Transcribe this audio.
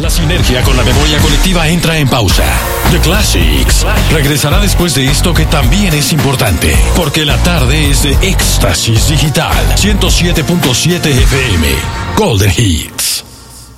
La sinergia con la memoria colectiva entra en pausa. The Classics regresará después de esto, que también es importante, porque la tarde es de Éxtasis Digital 107.7 FM Golden Hit.